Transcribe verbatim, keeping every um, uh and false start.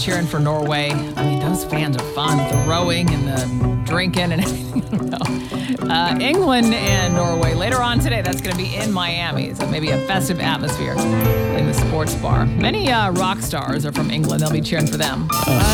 cheering for Norway. I mean, those fans are fun. The rowing and the drinking and everything. I don't know. Uh, England and Norway later on today. That's going to be in Miami. So maybe a festive atmosphere in the sports bar. Many uh, rock stars are from England. They'll be cheering for them. Uh,